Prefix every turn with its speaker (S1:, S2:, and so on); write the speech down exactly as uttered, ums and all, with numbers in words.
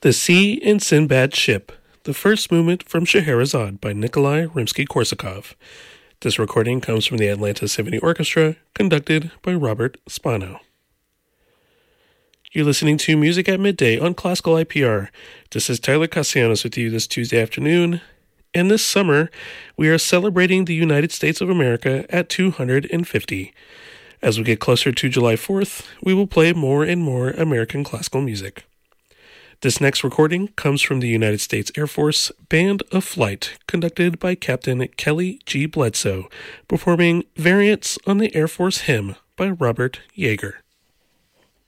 S1: The Sea in Sinbad's Ship, the first movement from Scheherazade by Nikolai Rimsky-Korsakov. This recording comes from the Atlanta Symphony Orchestra, conducted by Robert Spano. You're listening to Music at Midday on Classical I P R. This is Tyler Castellanos with you this Tuesday afternoon. And this summer, we are celebrating the United States of America at two hundred fifty. As we get closer to July fourth, we will play more and more American classical music. This next recording comes from the United States Air Force Band of Flight, conducted by Captain Kelly G. Bledsoe, performing Variants on the Air Force Hymn by Robert Yeager.